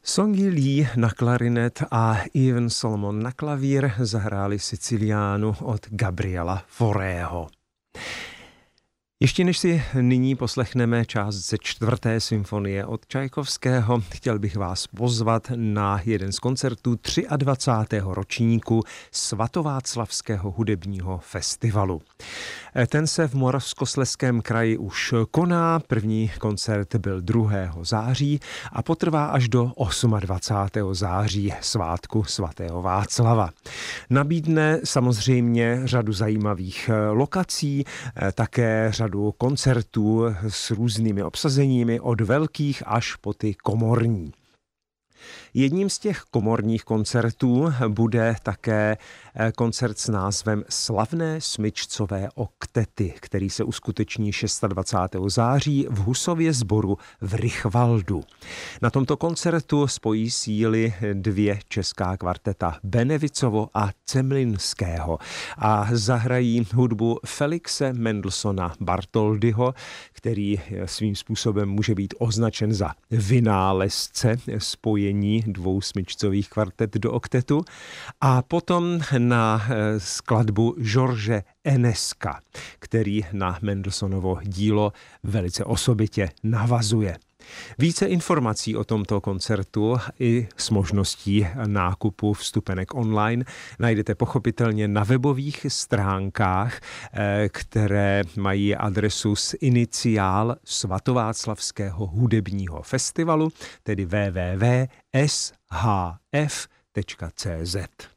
Songy Lee na klarinet a Ivan Solomon na klavír zahráli Siciliánu od Gabriela Faurého. Ještě než si nyní poslechneme část ze 4. symfonie od Čajkovského, chtěl bych vás pozvat na jeden z koncertů 23. ročníku Svatováclavského hudebního festivalu. Ten se v Moravskoslezském kraji už koná, první koncert byl 2. září a potrvá až do 28. září, svátku svatého Václava. Nabídne samozřejmě řadu zajímavých lokací, také řadu koncertů s různými obsazeními od velkých až po ty komorní. Jedním z těch komorních koncertů bude také koncert s názvem Slavné smyčcové oktety, který se uskuteční 26. září v Husově sboru v Rychvaldu. Na tomto koncertu spojí síly 2 česká kvarteta Benevicovo a Cemlinského a zahrají hudbu Felixe Mendelssohna Bartholdyho, který svým způsobem může být označen za vynálezce spojení 2 smyčcových kvartet do oktetu, a potom na skladbu George Eneska, který na Mendelssohnovo dílo velice osobitě navazuje. Více informací o tomto koncertu i s možností nákupu vstupenek online najdete pochopitelně na webových stránkách, které mají adresu s iniciál Svatováclavského hudebního festivalu, tedy www.shf.cz.